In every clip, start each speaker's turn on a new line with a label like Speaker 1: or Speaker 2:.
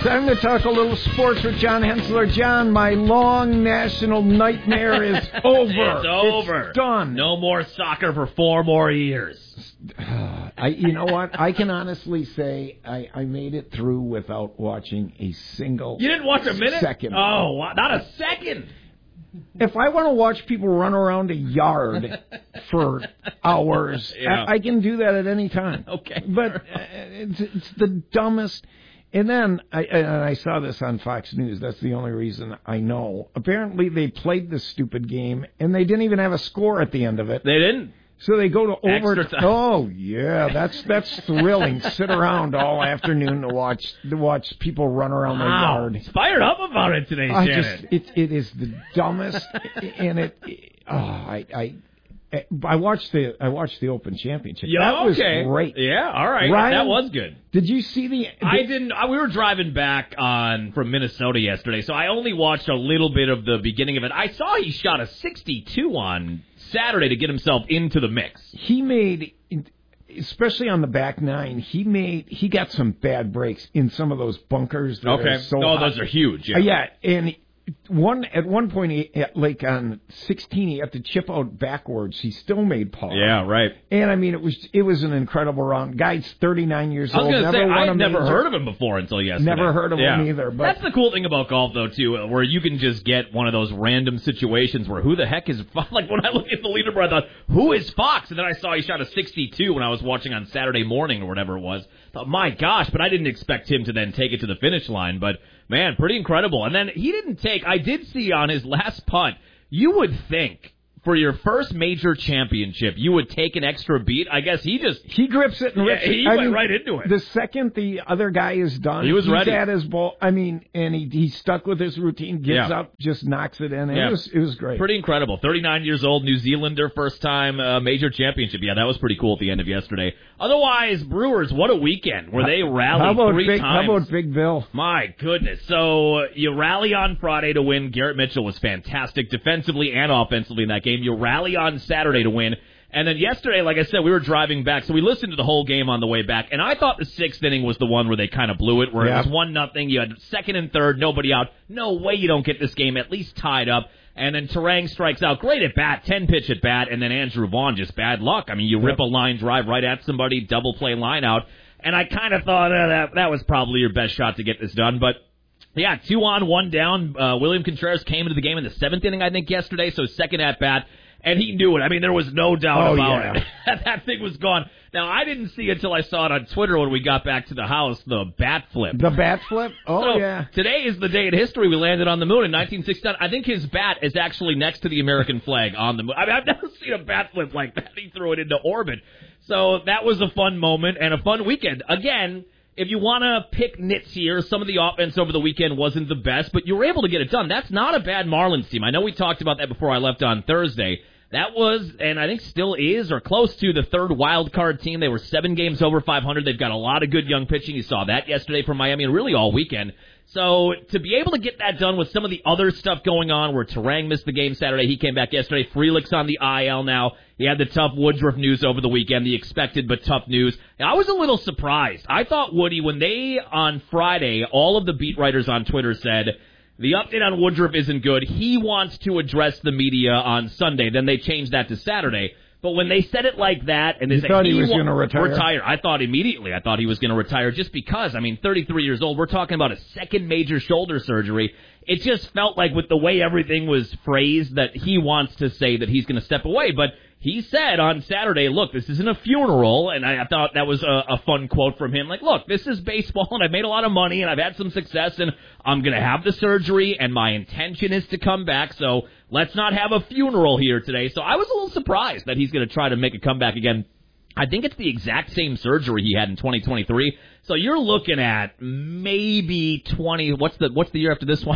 Speaker 1: Time to talk a little sports with John Hensler. John, my long national nightmare is over.
Speaker 2: It's over.
Speaker 1: It's done.
Speaker 2: No more soccer for 4 more years.
Speaker 1: You know what? I can honestly say I made it through without watching a single
Speaker 2: You didn't watch a minute?
Speaker 1: second.
Speaker 2: Oh, not a second.
Speaker 1: If I want to watch people run around a yard for hours,
Speaker 2: Yeah.
Speaker 1: I can do that at any time.
Speaker 2: Okay.
Speaker 1: But it's the dumbest. And then I saw this on Fox News. That's the only reason I know. Apparently, they played this stupid game, and they didn't even have a score at the end of it.
Speaker 2: They didn't?
Speaker 1: So they go to
Speaker 2: Extra
Speaker 1: overtime.
Speaker 2: time.
Speaker 1: Oh yeah, that's thrilling. Sit around all afternoon to watch people run around the yard.
Speaker 2: He's fired up about it today, Shannon.
Speaker 1: It is the dumbest, and I watched the Open Championship.
Speaker 2: Yeah,
Speaker 1: that was
Speaker 2: okay.
Speaker 1: great.
Speaker 2: Yeah, all right.
Speaker 1: Ryan,
Speaker 2: that was good.
Speaker 1: Did you see the?
Speaker 2: I didn't. We were driving back from Minnesota yesterday, so I only watched a little bit of the beginning of it. I saw he shot a 62 on Saturday to get himself into the mix.
Speaker 1: He made, especially on the back nine, he got some bad breaks in some of those bunkers. That
Speaker 2: Okay.
Speaker 1: are so hot.
Speaker 2: Those are huge. Yeah.
Speaker 1: Yeah, and at one point, like on 16, he had to chip out backwards. He still made par.
Speaker 2: Yeah, right.
Speaker 1: And I mean, it was an incredible round. Guy's 39 years
Speaker 2: I was
Speaker 1: old.
Speaker 2: going to say,
Speaker 1: Never won
Speaker 2: I
Speaker 1: a
Speaker 2: had never
Speaker 1: major.
Speaker 2: heard of him before until yesterday.
Speaker 1: Never heard of him either. But
Speaker 2: that's the cool thing about golf, though, too, where you can just get one of those random situations where who the heck is Fox? Like, when I look at the leaderboard, I thought, who is Fox? And then I saw he shot a 62 when I was watching on Saturday morning or whatever it was. I thought, my gosh, but I didn't expect him to then take it to the finish line. But, man, pretty incredible. And then he didn't take, I did see on his last putt, you would think for your first major championship, you would take an extra beat. I guess he
Speaker 1: grips it and rips it.
Speaker 2: He went right into it.
Speaker 1: The second the other guy is done,
Speaker 2: He was ready.
Speaker 1: At his ball. I mean, and he stuck with his routine, gets up, just knocks it in.
Speaker 2: Yeah.
Speaker 1: It was great.
Speaker 2: Pretty incredible. 39 years old, New Zealander, first time major championship. Yeah, that was pretty cool at the end of yesterday. Otherwise, Brewers, what a weekend where they rallied three times.
Speaker 1: How about Big Bill?
Speaker 2: My goodness. So you rally on Friday to win. Garrett Mitchell was fantastic defensively and offensively in that game. You rally on Saturday to win. And then yesterday, like I said, we were driving back, so we listened to the whole game on the way back, and I thought the 6th inning was the one where they kind of blew it, where it was 1-0. You had second and third, nobody out. No way you don't get this game at least tied up. And then Terang strikes out. Great at bat, 10-pitch at bat, and then Andrew Vaughn, just bad luck. I mean, you rip a line drive right at somebody, double play line out, and I kind of thought that was probably your best shot to get this done, but yeah, 2 on, 1 down. William Contreras came into the game in the 7th inning, I think, yesterday, so second at bat. And he knew it. I mean, there was no doubt about it. That thing was gone. Now, I didn't see it until I saw it on Twitter when we got back to the house, the bat flip.
Speaker 1: The bat flip? Oh,
Speaker 2: so, today is the day in history we landed on the moon in 1969. I think his bat is actually next to the American flag on the moon. I mean, I've never seen a bat flip like that. He threw it into orbit. So that was a fun moment and a fun weekend. Again, if you want to pick nits here, some of the offense over the weekend wasn't the best, but you were able to get it done. That's not a bad Marlins team. I know we talked about that before I left on Thursday. That was, and I think still is, or close to the third wild card team. They were 7 games over 500. They've got a lot of good young pitching. You saw that yesterday from Miami, and really all weekend. So to be able to get that done with some of the other stuff going on, where Terang missed the game Saturday, he came back yesterday. Frelick's on the IL now. He had the tough Woodruff news over the weekend, the expected but tough news. And I was a little surprised. I thought, Woody, when they, on Friday, all of the beat writers on Twitter said, the update on Woodruff isn't good. He wants to address the media on Sunday. Then they changed that to Saturday. But when they said it like that, and they said
Speaker 1: he was going to retire.
Speaker 2: I thought immediately. I thought he was going to retire just because. I mean, 33 years old. We're talking about a second major shoulder surgery. It just felt like with the way everything was phrased that he wants to say that he's going to step away. But he said on Saturday, look, this isn't a funeral, and I thought that was a fun quote from him. Like, look, this is baseball, and I've made a lot of money, and I've had some success, and I'm going to have the surgery, and my intention is to come back, so let's not have a funeral here today. So I was a little surprised that he's going to try to make a comeback again. I think it's the exact same surgery he had in 2023. So you're looking at maybe 20. What's the year after this one?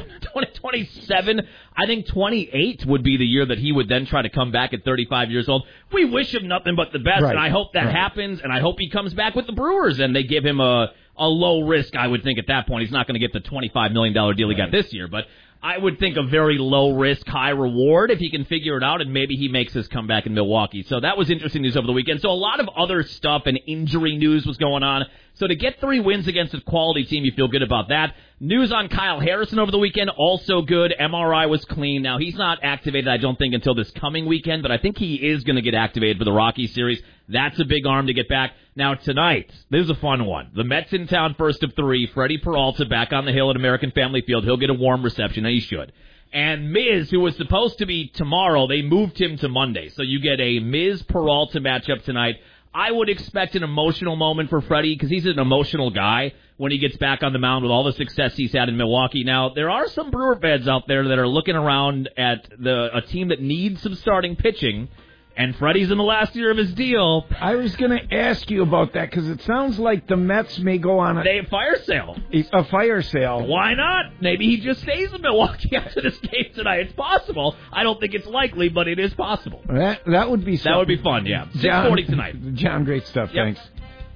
Speaker 2: 2027. I think 28 would be the year that he would then try to come back at 35 years old. We wish him nothing but the best, and I hope that happens, and I hope he comes back with the Brewers, and they give him a low risk, I would think, at that point. He's not going to get the $25 million deal he got this year, but I would think a very low risk, high reward if he can figure it out, and maybe he makes his comeback in Milwaukee. So that was interesting news over the weekend. So a lot of other stuff and injury news was going on. So to get 3 wins against a quality team, you feel good about that. News on Kyle Harrison over the weekend, also good. MRI was clean. Now, he's not activated, I don't think, until this coming weekend, but I think he is going to get activated for the Rockies series. That's a big arm to get back. Now, tonight, this is a fun one. The Mets in town, first of 3. Freddie Peralta back on the hill at American Family Field. He'll get a warm reception, and he should. And Miz, who was supposed to be tomorrow, they moved him to Monday. So you get a Miz-Peralta matchup tonight. I would expect an emotional moment for Freddie because he's an emotional guy when he gets back on the mound with all the success he's had in Milwaukee. Now, there are some Brewer fans out there that are looking around at a team that needs some starting pitching, and Freddie's in the last year of his deal.
Speaker 1: I was going to ask you about that because it sounds like the Mets may go on
Speaker 2: a fire sale.
Speaker 1: A fire sale.
Speaker 2: Why not? Maybe he just stays in Milwaukee after this game tonight. It's possible. I don't think it's likely, but it is possible.
Speaker 1: That would be something.
Speaker 2: That would be fun, yeah. 6:40 tonight.
Speaker 1: John, great stuff.
Speaker 2: Yep.
Speaker 1: Thanks.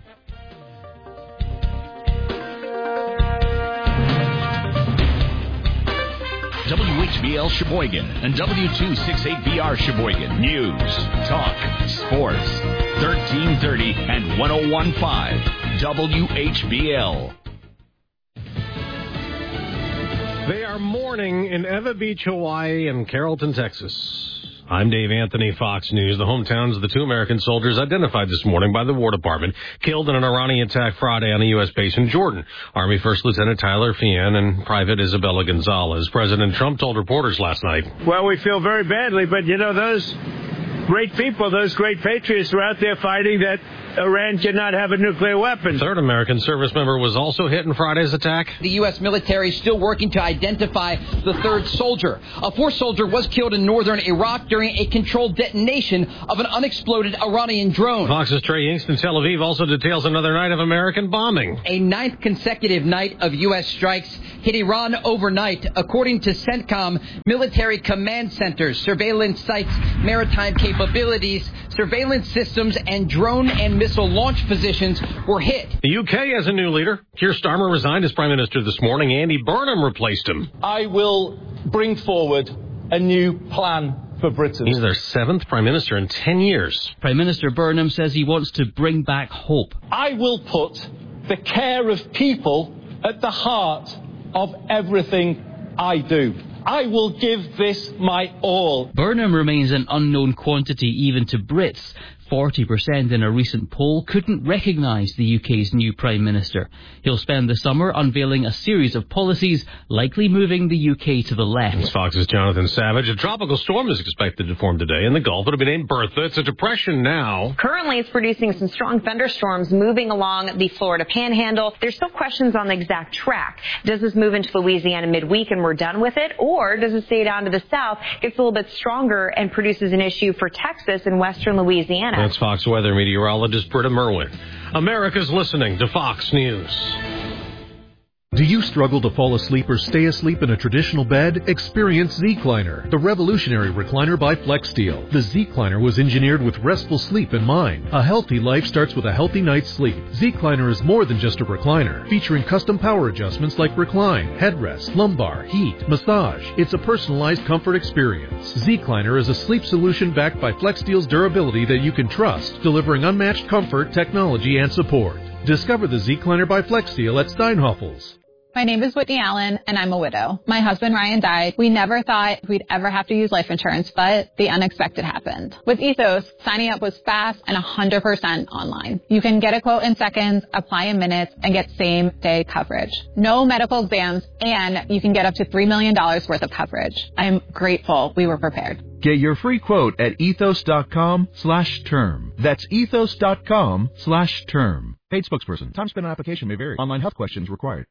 Speaker 3: WHBL Sheboygan and W268BR Sheboygan. News, talk, sports. 1330 and 101.5 WHBL.
Speaker 4: They are mourning in Eva Beach, Hawaii and Carrollton, Texas. I'm Dave Anthony, Fox News. The hometowns of the 2 American soldiers identified this morning by the War Department, killed in an Iranian attack Friday on a U.S. base in Jordan. Army First Lieutenant Tyler Fian and Private Isabella Gonzalez. President Trump told reporters last night.
Speaker 5: Well, we feel very badly, but, those great people, those great patriots are out there fighting that Iran cannot have a nuclear weapon.
Speaker 4: Third American service member was also hit in Friday's attack.
Speaker 6: The U.S. military is still working to identify the third soldier. A fourth soldier was killed in northern Iraq during a controlled detonation of an unexploded Iranian drone.
Speaker 4: Fox's Trey Yingst in Tel Aviv also details another night of American bombing.
Speaker 6: A 9th consecutive night of U.S. strikes hit Iran overnight. According to CENTCOM, military command centers, surveillance sites, maritime capabilities, surveillance systems, and drone and missile launch positions were hit.
Speaker 4: The UK has a new leader. Keir Starmer resigned as Prime Minister this morning. Andy Burnham replaced him.
Speaker 7: I will bring forward a new plan for Britain.
Speaker 4: He's their 7th Prime Minister in 10 years.
Speaker 8: Prime Minister Burnham says he wants to bring back hope.
Speaker 7: I will put the care of people at the heart of everything I do. I will give this my all.
Speaker 8: Burnham remains an unknown quantity even to Brits. 40% in a recent poll couldn't recognise the UK's new Prime Minister. He'll spend the summer unveiling a series of policies, likely moving the UK to the left.
Speaker 4: It's Fox's Jonathan Savage. A tropical storm is expected to form today in the Gulf. It'll be named Bertha. It's a depression now.
Speaker 9: Currently, it's producing some strong thunderstorms moving along the Florida Panhandle. There's still questions on the exact track. Does this move into Louisiana midweek and we're done with it? Or does it stay down to the south, gets a little bit stronger, and produces an issue for Texas and western Louisiana?
Speaker 4: That's Fox weather meteorologist Britta Merwin. America's listening to Fox News.
Speaker 10: Do you struggle to fall asleep or stay asleep in a traditional bed? Experience Zecliner, the revolutionary recliner by FlexSteel. The Zecliner was engineered with restful sleep in mind. A healthy life starts with a healthy night's sleep. Zecliner is more than just a recliner, featuring custom power adjustments like recline, headrest, lumbar, heat, massage. It's a personalized comfort experience. Zecliner is a sleep solution backed by FlexSteel's durability that you can trust, delivering unmatched comfort, technology, and support. Discover the Zecliner by FlexSteel at Steinhoffels.
Speaker 11: My name is Whitney Allen, and I'm a widow. My husband, Ryan, died. We never thought we'd ever have to use life insurance, but the unexpected happened. With Ethos, signing up was fast and 100% online. You can get a quote in seconds, apply in minutes, and get same-day coverage. No medical exams, and you can get up to $3 million worth of coverage. I'm grateful we were prepared.
Speaker 12: Get your free quote at ethos.com/term. That's ethos.com/term. Paid spokesperson. Time spent on application may vary. Online health questions required.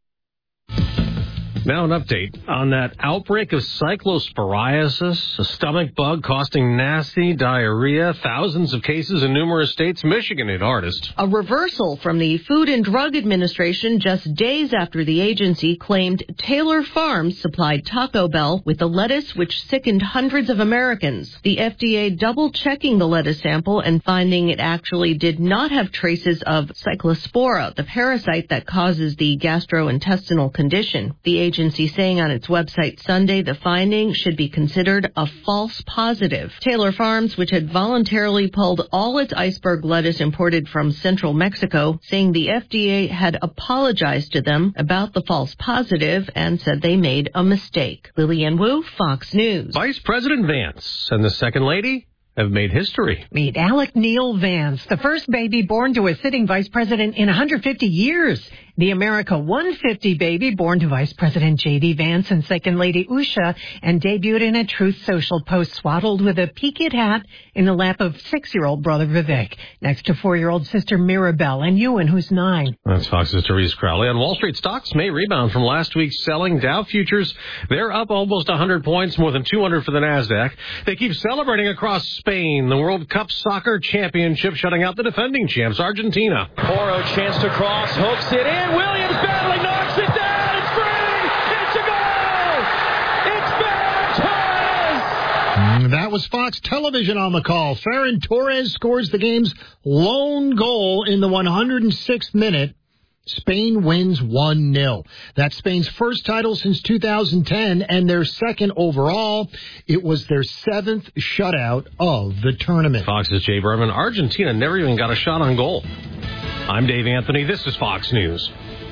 Speaker 4: Now an update on that outbreak of cyclosporiasis, a stomach bug causing nasty diarrhea, thousands of cases in numerous states. Michigan hit hardest.
Speaker 13: A reversal from the Food and Drug Administration just days after the agency claimed Taylor Farms supplied Taco Bell with the lettuce which sickened hundreds of Americans. The FDA double-checking the lettuce sample and finding it actually did not have traces of Cyclospora, the parasite that causes the gastrointestinal condition. The agency saying on its website Sunday the finding should be considered a false positive. Taylor Farms, which had voluntarily pulled all its iceberg lettuce imported from central Mexico, saying the FDA had apologized to them about the false positive and said they made a mistake. Lillian Wu, Fox News.
Speaker 4: Vice President Vance and the Second Lady have made history.
Speaker 14: Meet Alec Neil Vance, the first baby born to a sitting vice president in 150 years. The America 150 baby born to Vice President J.D. Vance and Second Lady Usha and debuted in a Truth Social post swaddled with a peaked hat in the lap of 6-year-old brother Vivek, next to 4-year-old sister Mirabelle and Ewan, who's 9.
Speaker 4: That's Fox's Therese Crowley. On Wall Street, stocks may rebound from last week's selling. Dow futures, they're up almost 100 points, more than 200 for the NASDAQ. They keep celebrating across Spain. The World Cup Soccer Championship shutting out the defending champs, Argentina.
Speaker 15: Porro chance to cross, hooks it in. Williams battling, knocks it down. It's free. It's a goal. It's Ferran Torres.
Speaker 16: That was Fox Television on the call. Ferran Torres scores the game's lone goal in the 106th minute. Spain wins 1-0. That's Spain's first title since 2010 and their second overall. It was their 7th shutout of the tournament.
Speaker 4: Fox's Jay Berman. Argentina never even got a shot on goal. I'm Dave Anthony. This is Fox News.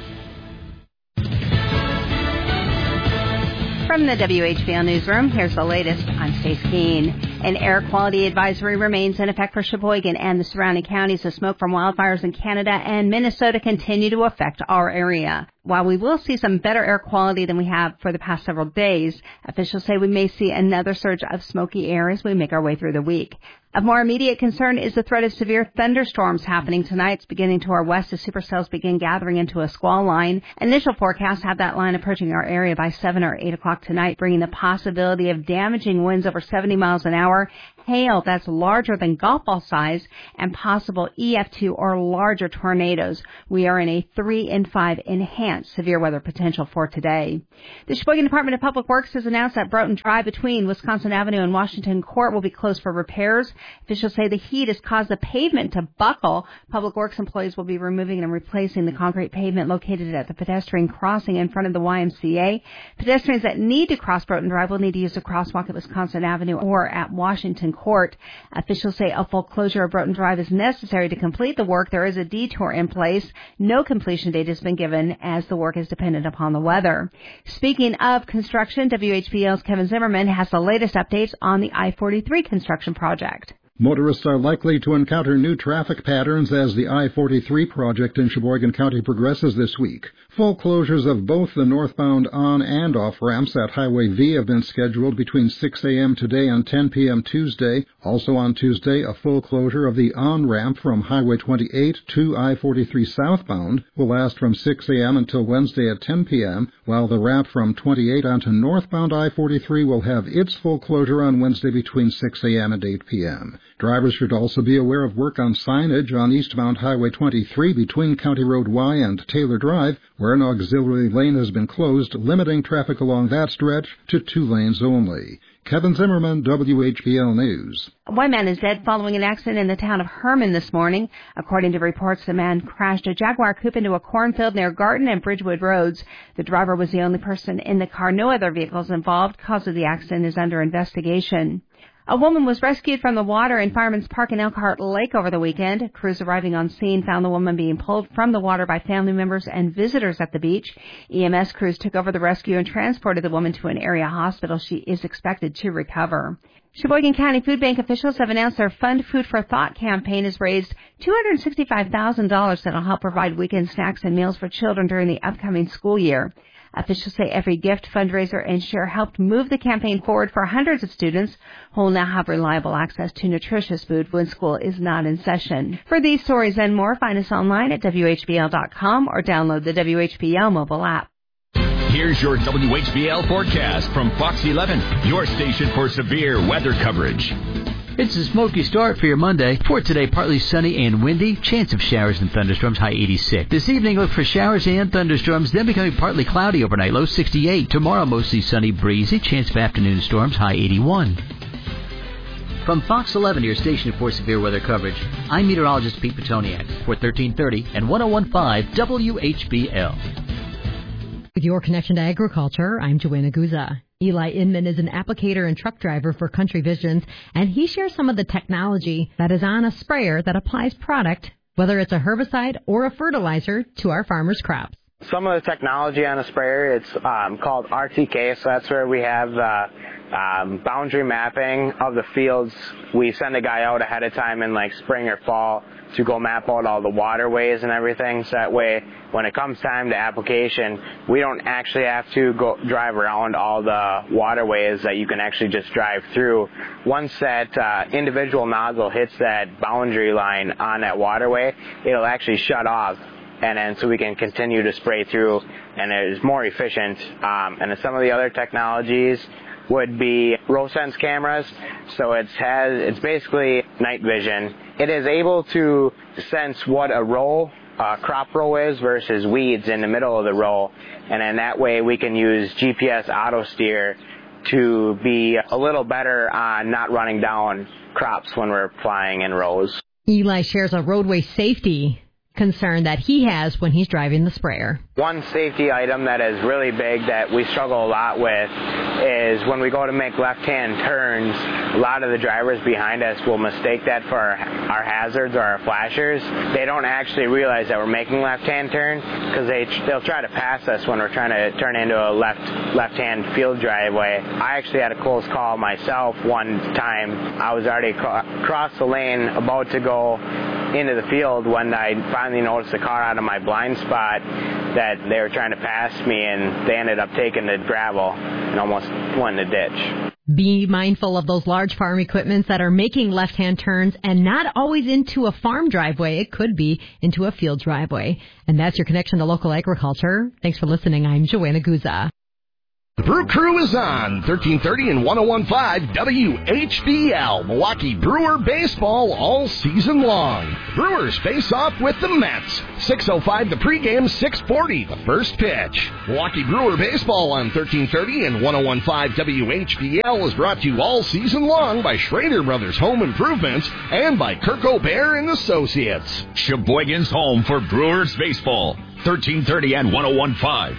Speaker 17: From the WHBL Newsroom, here's the latest. I'm Stace Keene. An air quality advisory remains in effect for Sheboygan and the surrounding counties as smoke from wildfires in Canada and Minnesota continue to affect our area. While we will see some better air quality than we have for the past several days, officials say we may see another surge of smoky air as we make our way through the week. Of more immediate concern is the threat of severe thunderstorms happening tonight. It's beginning to our west as supercells begin gathering into a squall line. Initial forecasts have that line approaching our area by 7 or 8 o'clock tonight, bringing the possibility of damaging winds over 70 miles an hour, hail that's larger than golf ball size, and possible EF2 or larger tornadoes. We are in a 3 and 5 enhanced severe weather potential for today. The Sheboygan Department of Public Works has announced that Broughton Drive between Wisconsin Avenue and Washington Court will be closed for repairs. Officials say the heat has caused the pavement to buckle. Public Works employees will be removing and replacing the concrete pavement located at the pedestrian crossing in front of the YMCA. Pedestrians that need to cross Broughton Drive will need to use the crosswalk at Wisconsin Avenue or at Washington Court. Officials say a full closure of Broughton Drive is necessary to complete the work. There is a detour in place. No completion date has been given as the work is dependent upon the weather. Speaking of construction, WHBL's Kevin Zimmerman has the latest updates on the I-43 construction project.
Speaker 18: Motorists are likely to encounter new traffic patterns as the I-43 project in Sheboygan County progresses this week. Full closures of both the northbound on and off ramps at Highway V have been scheduled between 6 a.m. today and 10 p.m. Tuesday. Also on Tuesday, a full closure of the on-ramp from Highway 28 to I-43 southbound will last from 6 a.m. until Wednesday at 10 p.m., while the ramp from 28 onto northbound I-43 will have its full closure on Wednesday between 6 a.m. and 8 p.m. Drivers should also be aware of work on signage on eastbound Highway 23 between County Road Y and Taylor Drive, where an auxiliary lane has been closed, limiting traffic along that stretch to 2 lanes only. Kevin Zimmerman, WHBL News.
Speaker 17: One man is dead following an accident in the town of Herman this morning. According to reports, the man crashed a Jaguar coupe into a cornfield near Garden and Bridgewood Roads. The driver was the only person in the car. No other vehicles involved. Cause of the accident is under investigation. A woman was rescued from the water in Fireman's Park in Elkhart Lake over the weekend. Crews arriving on scene found the woman being pulled from the water by family members and visitors at the beach. EMS crews took over the rescue and transported the woman to an area hospital. She is expected to recover. Sheboygan County Food Bank officials have announced their Fund Food for Thought campaign has raised $265,000 that will help provide weekend snacks and meals for children during the upcoming school year. Officials say every gift, fundraiser, and share helped move the campaign forward for hundreds of students who will now have reliable access to nutritious food when school is not in session. For these stories and more, find us online at WHBL.com or download the WHBL mobile app.
Speaker 3: Here's your WHBL forecast from Fox 11, your station for severe weather coverage.
Speaker 19: It's a smoky start for your Monday. For today, partly sunny and windy. Chance of showers and thunderstorms, high 86. This evening, look for showers and thunderstorms, then becoming partly cloudy overnight, low 68. Tomorrow, mostly sunny, breezy. Chance of afternoon storms, high 81. From Fox 11, your station for severe weather coverage, I'm meteorologist Pete Petoniak for 1330 and 1015 WHBL.
Speaker 20: With your connection to agriculture, I'm Joanna Guza. Eli Inman is an applicator and truck driver for Country Visions, and he shares some of the technology that is on a sprayer that applies product, whether it's a herbicide or a fertilizer, to our farmers' crops.
Speaker 21: Some of the technology on a sprayer, it's called RTK, so that's where we have boundary mapping of the fields. We send a guy out ahead of time in like spring or fall to go map out all the waterways and everything, so that way when it comes time to application, we don't actually have to go drive around all the waterways that you can actually just drive through. Once that individual nozzle hits that boundary line on that waterway, it'll actually shut off. And then so we can continue to spray through, and it is more efficient. And then some of the other technologies would be row sense cameras. So it's basically night vision. It is able to sense what a row, crop row is versus weeds in the middle of the row. And then that way we can use GPS auto steer to be a little better on not running down crops when we're flying in rows.
Speaker 20: Eli shares a roadway safety concern that he has when he's driving the sprayer.
Speaker 21: One safety item that is really big that we struggle a lot with is when we go to make left-hand turns, a lot of the drivers behind us will mistake that for our hazards or our flashers. They don't actually realize that we're making left-hand turn because they'll try to pass us when we're trying to turn into a left-hand field driveway. I actually had a close call myself one time. I was already across the lane about to go into the field when I finally noticed the car out of my blind spot that they were trying to pass me, and they ended up taking the gravel and almost went in the ditch.
Speaker 20: Be mindful of those large farm equipments that are making left-hand turns and not always into a farm driveway. It could be into a field driveway. And that's your connection to local agriculture. Thanks for listening. I'm Joanna Guza.
Speaker 22: The Brew Crew is on 1330 and 101.5 WHBL. Milwaukee Brewer baseball all season long. Brewers face off with the Mets. 6:05 the pregame, 6:40 the first pitch. Milwaukee Brewer baseball on 1330 and 101.5 WHBL is brought to you all season long by Schrader Brothers Home Improvements and by Kirk O'Bear and Associates.
Speaker 3: Sheboygan's home for Brewers baseball. 1330 and 101.5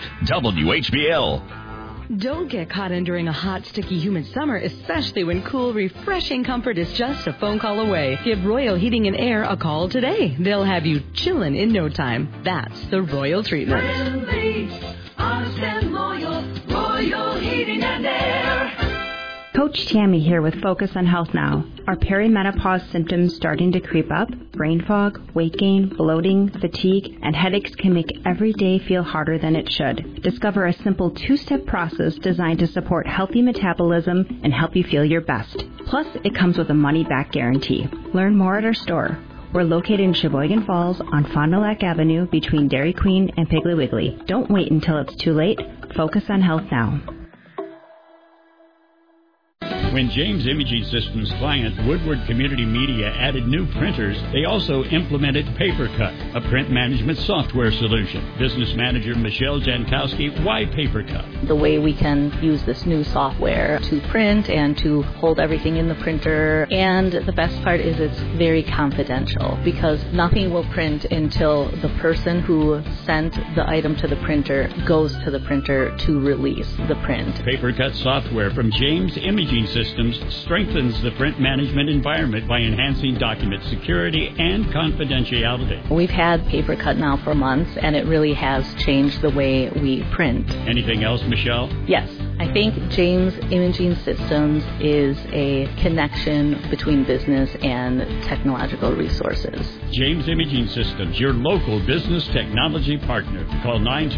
Speaker 3: WHBL.
Speaker 23: Don't get caught enduring a hot, sticky, humid summer, especially when cool, refreshing comfort is just a phone call away. Give Royal Heating and Air a call today. They'll have you chillin' in no time. That's the Royal treatment.
Speaker 24: Friendly, honest and loyal, Royal Heating and Air.
Speaker 25: Coach Tammy here with Focus on Health Now. Are perimenopause symptoms starting to creep up? Brain fog, weight gain, bloating, fatigue, and headaches can make every day feel harder than it should. Discover a simple two-step process designed to support healthy metabolism and help you feel your best. Plus, it comes with a money-back guarantee. Learn more at our store. We're located in Sheboygan Falls on Fond du Lac Avenue between Dairy Queen and Piggly Wiggly. Don't wait until it's too late. Focus on health now.
Speaker 26: When James Imaging Systems client Woodward Community Media added new printers, they also implemented PaperCut, a print management software solution. Business manager Michelle Jankowski, why PaperCut?
Speaker 27: The way we can use this new software to print and to hold everything in the printer. And the best part is it's very confidential because nothing will print until the person who sent the item to the printer goes to the printer to release the print.
Speaker 26: PaperCut software from James Imaging Systems strengthens the print management environment by enhancing document security and confidentiality.
Speaker 27: We've had PaperCut now for months, and it really has changed the way we print.
Speaker 26: Anything else, Michelle?
Speaker 27: Yes. I think James Imaging Systems is a connection between business and technological resources.
Speaker 26: James Imaging Systems, your local business technology partner. Call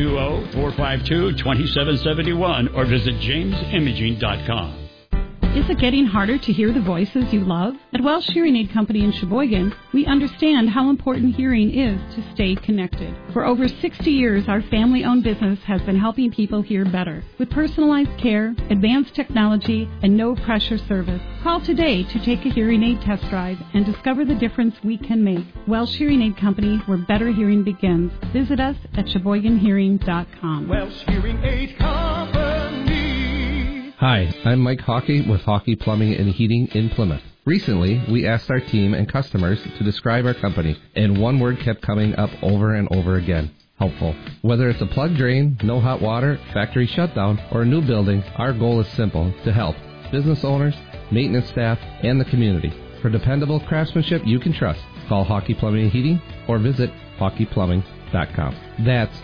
Speaker 26: 920-452-2771 or visit jamesimaging.com.
Speaker 28: Is it getting harder to hear the voices you love? At Welsh Hearing Aid Company in Sheboygan, we understand how important hearing is to stay connected. For over 60 years, our family-owned business has been helping people hear better. With personalized care, advanced technology, and no-pressure service. Call today to take a hearing aid test drive and discover the difference we can make. Welsh Hearing Aid Company, where better hearing begins. Visit us at SheboyganHearing.com.
Speaker 24: Welsh Hearing Aid Company.
Speaker 29: Hi, I'm Mike Hockey with Hockey Plumbing and Heating in Plymouth. Recently, we asked our team and customers to describe our company, and one word kept coming up over and over again: helpful. Whether it's a plug drain, no hot water, factory shutdown, or a new building, our goal is simple: to help business owners, maintenance staff, and the community. For dependable craftsmanship you can trust, call Hawkey Plumbing and Heating or visit HawkeyPlumbing.com. That's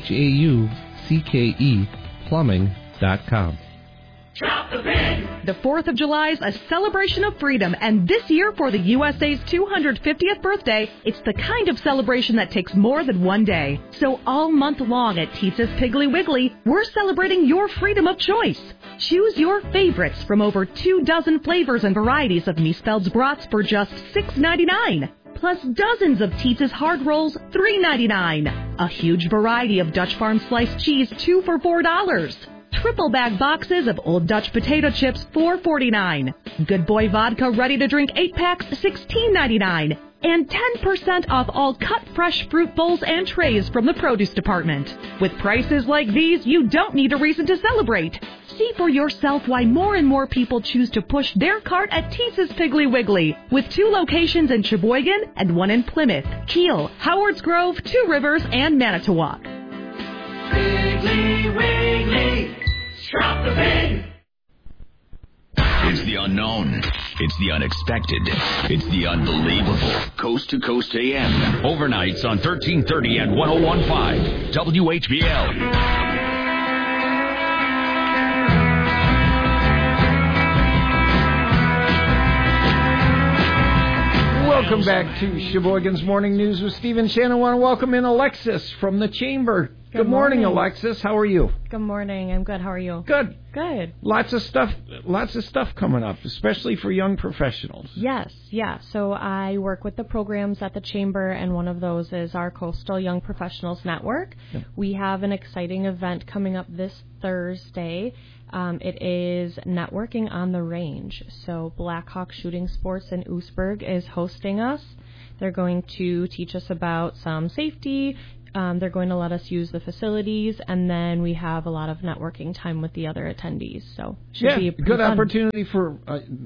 Speaker 29: HAUCKE Plumbing.com.
Speaker 24: Drop the pin!
Speaker 1: The 4th of July is a celebration of freedom, and this year for the USA's 250th birthday, it's the kind of celebration that takes more than one day. So all month long at Tita's Piggly Wiggly, we're celebrating your freedom of choice. Choose your favorites from over 24 flavors and varieties of Mispell's brats for just $6.99. Plus dozens of Tita's hard rolls, $3.99. A huge variety of Dutch Farm sliced cheese, 2 for $4. Triple bag boxes of Old Dutch potato chips, $4.49. Good Boy Vodka ready to drink 8 packs, $16.99. And 10% off all cut fresh fruit bowls and trays from the produce department. With prices like these, you don't need a reason to celebrate. See for yourself why more and more people choose to push their cart at Tita's Piggly Wiggly, with 2 locations in Sheboygan and 1 in Plymouth, Kiel, Howards Grove, 2 Rivers, and Manitowoc.
Speaker 24: Piggly Wiggly, drop the pin!
Speaker 3: It's the unknown. It's the unexpected. It's the unbelievable. Coast to Coast AM. Overnights on 1330 and 101.5 WHBL.
Speaker 2: Welcome back to Sheboygan's Morning News with Steve and Shannon. I want to welcome in Alexis from the Chamber. Good morning, Alexis. How are you?
Speaker 5: Good morning. I'm good. How are you?
Speaker 2: Good.
Speaker 5: Good.
Speaker 2: Lots of stuff coming up, especially for young professionals.
Speaker 5: Yes, yeah. So I work with the programs at the Chamber, and one of those is our Coastal Young Professionals Network. Yeah. We have an exciting event coming up this Thursday. It is Networking on the Range. So Blackhawk Shooting Sports in Oostburg is hosting us. They're going to teach us about some safety. They're going to let us use the facilities, and then we have a lot of networking time with the other attendees. So should be
Speaker 2: good
Speaker 5: fun.
Speaker 2: Opportunity for.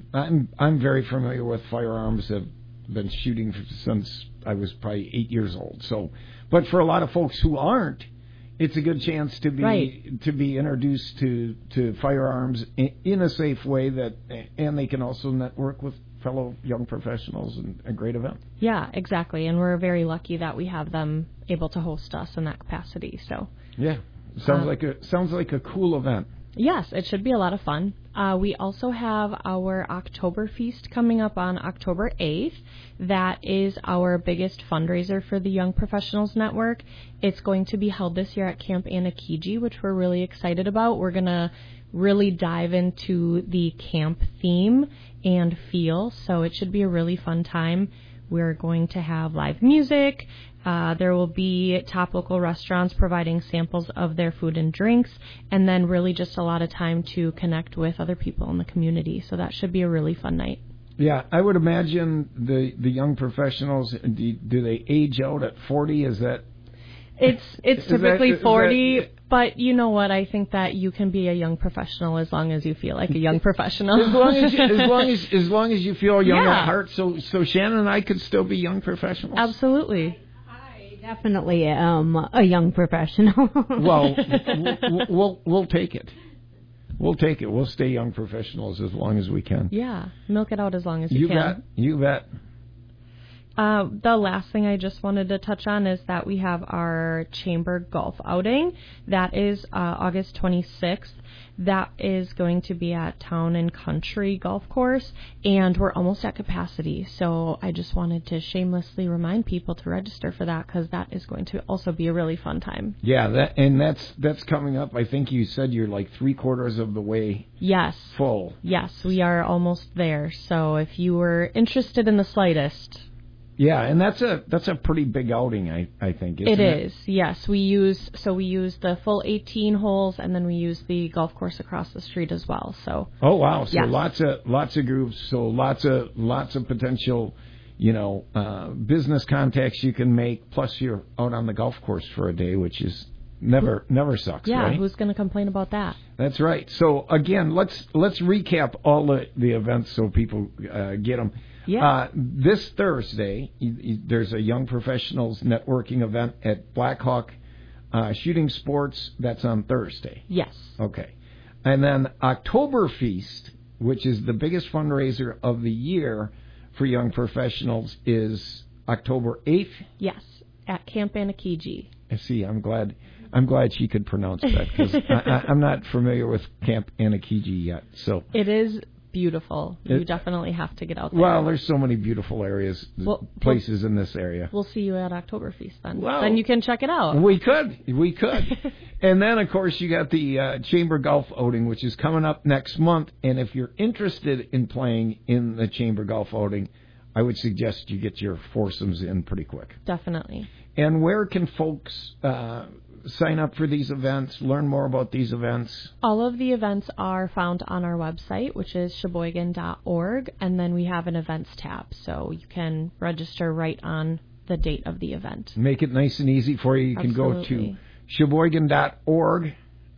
Speaker 2: I'm very familiar with firearms. I've been shooting since I was probably 8 years old. So, but for a lot of folks who aren't, it's a good chance to be introduced to firearms in a safe way and they can also network with fellow young professionals, and a great event.
Speaker 5: Yeah, exactly. And we're very lucky that we have them able to host us in that capacity. So
Speaker 2: yeah, sounds like a cool event.
Speaker 5: Yes, it should be a lot of fun. We also have our Oktoberfest coming up on October 8th. That is our biggest fundraiser for the Young Professionals Network. It's going to be held this year at Camp Anakiji, which we're really excited about. We're going to really dive into the camp theme and feel, so it should be a really fun time. We're going to have live music. There will be top local restaurants providing samples of their food and drinks, and then really just a lot of time to connect with other people in the community. So that should be a really fun night.
Speaker 2: Yeah, I would imagine the young professionals, do they age out at 40? Is that...
Speaker 5: It's typically 40, but you know what? I think that you can be a young professional as long as you feel like a young professional.
Speaker 2: as long as you feel young at heart. So Shannon and I could still be young professionals.
Speaker 5: Absolutely.
Speaker 6: I definitely am a young professional.
Speaker 2: Well, we'll take it. We'll take it. We'll stay young professionals as long as we can.
Speaker 5: Yeah, milk it out as long as you can.
Speaker 2: You bet.
Speaker 5: The last thing I just wanted to touch on is that we have our Chamber Golf outing. That is August 26th. That is going to be at Town and Country Golf Course, and we're almost at capacity. So I just wanted to shamelessly remind people to register for that, because that is going to also be a really fun time.
Speaker 2: Yeah, that's coming up. I think you said you're like 3/4 of the way.
Speaker 5: Yes.
Speaker 2: Full.
Speaker 5: Yes, we are almost there. So if you were interested in the slightest.
Speaker 2: Yeah, and that's a pretty big outing, I think. Isn't it?
Speaker 5: It is. Yes, we use the full 18 holes, and then we use the golf course across the street as well. So.
Speaker 2: Oh wow! So
Speaker 5: yes.
Speaker 2: lots of groups. So lots of potential, business contacts you can make. Plus you're out on the golf course for a day, which is never sucks.
Speaker 5: Yeah,
Speaker 2: right?
Speaker 5: Who's going to complain about that?
Speaker 2: That's right. So again, let's recap all the events so people get them.
Speaker 5: Yeah.
Speaker 2: This Thursday, there's a Young Professionals Networking event at Blackhawk Shooting Sports, that's on Thursday.
Speaker 5: Yes.
Speaker 2: Okay. And then Oktoberfest, which is the biggest fundraiser of the year for young professionals, is October 8th?
Speaker 5: Yes, at Camp Anakiji.
Speaker 2: See, I'm glad she could pronounce that, because I'm not familiar with Camp Anakiji yet. So
Speaker 5: it is beautiful. You definitely have to get out there.
Speaker 2: Well, there's so many beautiful areas, places in this area.
Speaker 5: We'll see you at Oktoberfest then.
Speaker 2: Well,
Speaker 5: then you can check it out.
Speaker 2: We could. And then, of course, you got the Chamber Golf Outing, which is coming up next month. And if you're interested in playing in the Chamber Golf Outing, I would suggest you get your foursomes in pretty quick.
Speaker 5: Definitely.
Speaker 2: And where can folks sign up for these events, learn more about these events?
Speaker 5: All of the events are found on our website, which is sheboygan.org, and then we have an events tab, so you can register right on the date of the event.
Speaker 2: Make it nice and easy for you. You can go to sheboygan.org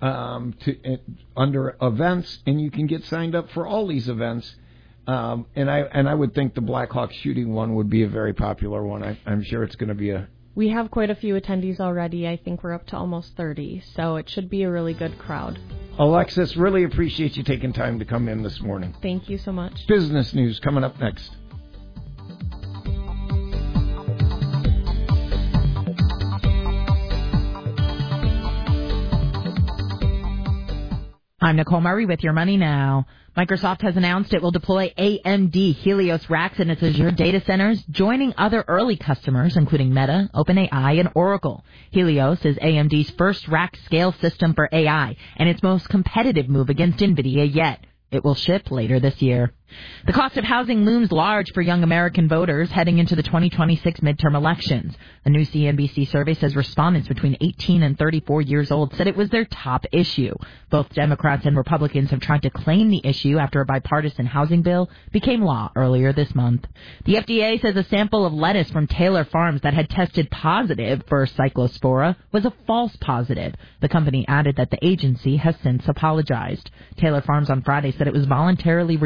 Speaker 2: under events, and you can get signed up for all these events. And I would think the Blackhawk shooting one would be a very popular one. I'm sure it's going to be
Speaker 5: We have quite a few attendees already. I think we're up to almost 30, so it should be a really good crowd.
Speaker 2: Alexis, really appreciate you taking time to come in this morning.
Speaker 5: Thank you so much.
Speaker 2: Business news coming up next.
Speaker 7: I'm Nicole Murray with Your Money Now. Microsoft has announced it will deploy AMD Helios racks in its Azure data centers, joining other early customers, including Meta, OpenAI, and Oracle. Helios is AMD's first rack scale system for AI, and its most competitive move against NVIDIA yet. It will ship later this year. The cost of housing looms large for young American voters heading into the 2026 midterm elections. A new CNBC survey says respondents between 18 and 34 years old said it was their top issue. Both Democrats and Republicans have tried to claim the issue after a bipartisan housing bill became law earlier this month. The FDA says a sample of lettuce from Taylor Farms that had tested positive for Cyclospora was a false positive. The company added that the agency has since apologized. Taylor Farms on Friday said it was voluntarily